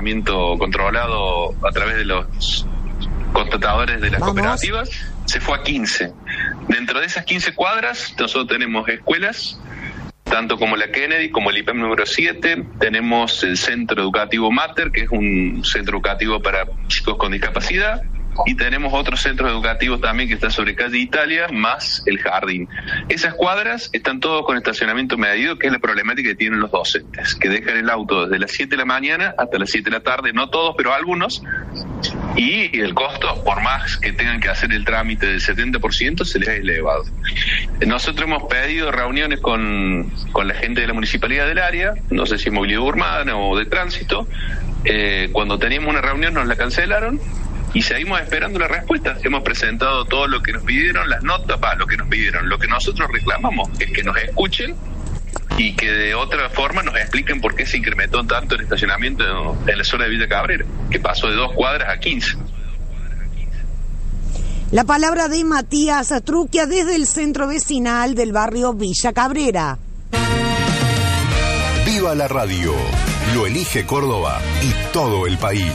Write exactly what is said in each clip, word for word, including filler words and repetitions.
estacionamiento controlado a través de los constatadores de las Vamos. cooperativas, se fue a quince. Dentro de esas quince cuadras, nosotros tenemos escuelas, tanto como la Kennedy, como el I P E M número siete, tenemos el Centro Educativo Mater, que es un centro educativo para chicos con discapacidad, y tenemos otros centros educativos también que están sobre calle Italia, más el jardín. Esas cuadras están todos con estacionamiento medido, que es la problemática que tienen los docentes, que dejan el auto desde las siete de la mañana hasta las siete de la tarde, no todos, pero algunos, y el costo, por más que tengan que hacer el trámite del setenta por ciento, se les ha elevado. Nosotros hemos pedido reuniones con, con la gente de la municipalidad del área, no sé si movilidad urbana o de tránsito. Eh, cuando teníamos una reunión nos la cancelaron, y seguimos esperando la respuesta. Hemos presentado todo lo que nos pidieron, las notas, va, lo que nos pidieron. Lo que nosotros reclamamos es que nos escuchen y que de otra forma nos expliquen por qué se incrementó tanto el estacionamiento en la zona de Villa Cabrera, que pasó de dos cuadras a quince. La palabra de Matías Atruquia desde el centro vecinal del barrio Villa Cabrera. Viva la radio, lo elige Córdoba y todo el país.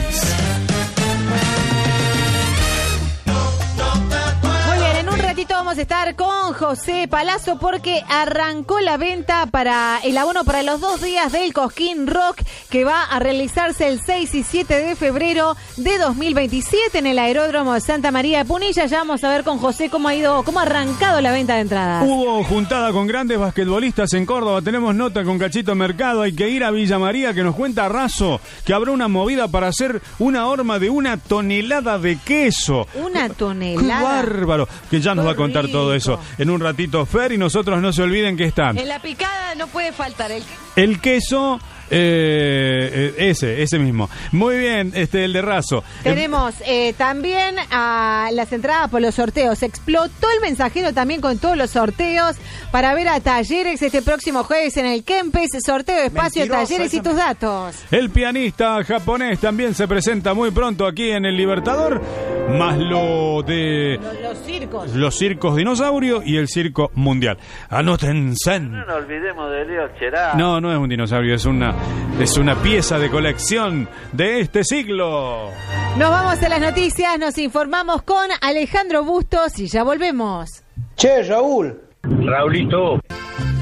Vamos a estar con José Palazzo porque arrancó la venta para el abono para los dos días del Cosquín Rock, que va a realizarse el seis y siete de febrero de dos mil veintisiete en el Aeródromo de Santa María de Punilla. Ya vamos a ver con José cómo ha ido, cómo ha arrancado la venta de entradas. Hubo juntada con grandes basquetbolistas en Córdoba. Tenemos nota con Cachito Mercado. Hay que ir a Villa María, que nos cuenta Razo que habrá una movida para hacer una horma de una tonelada de queso. Una tonelada. ¡Qué bárbaro! Que ya nos va a contar todo eso en un ratito, Fer, y nosotros no se olviden que están en la picada, no puede faltar el, el queso, eh, eh, ese, ese mismo. Muy bien, este, el de Razo. Tenemos eh, también a las entradas por los sorteos. Explotó el mensajero también con todos los sorteos para ver a Talleres este próximo jueves en el Kempes. Sorteo de espacio, Mentiroso, Talleres y tus datos. El pianista japonés también se presenta muy pronto aquí en el Libertador. Más lo de los, los circos los circos dinosaurio y el circo mundial. Anótense. No nos olvidemos de Leo Cherá. No, no es un dinosaurio, es una es una pieza de colección de este siglo. Nos vamos a las noticias, nos informamos con Alejandro Bustos y ya volvemos. Che, Raúl. Raulito.